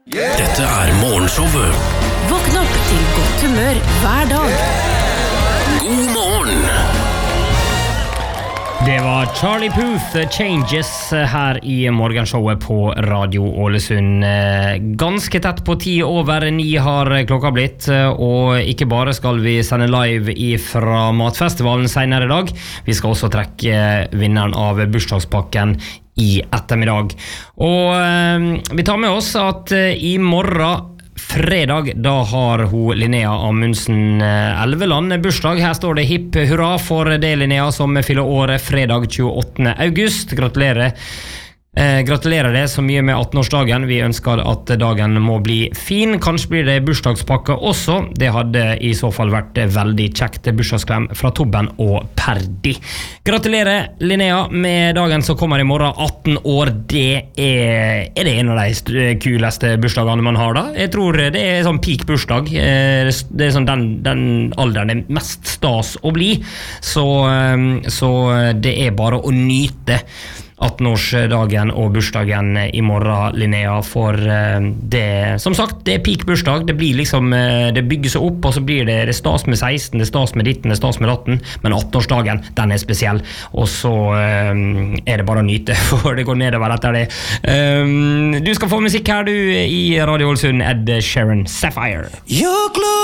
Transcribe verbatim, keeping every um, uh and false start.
Dette er morgenshowet. Våkn opp til godt humør hver dag. God morgen. Det var Charlie Puth, Changes, her i morgenshowet på Radio Ålesund. Ganske tett på ti over ni har klokka blitt, og ikke bare skal vi sende live fra Matfestivalen senere i dag, vi skal også trekke vinneren av bursdagspakken i ettermiddag. Og eh, vi tar med oss at eh, i morgen fredag, da har hun Linnea Amundsen Elveland bursdag. Her står det hipp hurra for det Linnea som fyller året fredag tjueåttende august. Gratulerer. Eh, gratulerer det så mye med atten-årsdagen. Vi ønsker at dagen må bli fin. Kanskje blir det bursdagspakke også. Det hadde i så fall vært veldig kjekt. Bursdagsklem fra Tobben og Perdi. Gratulerer Linnea med dagen som kommer i morgen. atten år, det er, er det en av de kuleste bursdagene man har da? Jeg tror det er sånn peak bursdag. Eh, det er sånn den, den alderen det er mest stas å bli. Så, så det er bare å nyte atten-årsdagen og bursdagen i morgen, Linnea, for det, som sagt, det er peak bursdag, det blir liksom, det bygger seg opp, og så blir det, det stas med seksten, det stas med ditten, det stas med datten, men atten-årsdagen, den er spesiell, og så er det bare å nyte, for det går nedover etter det. Du skal få musikk her, du, i Radio Ålesund, Ed Sheeran, Sapphire.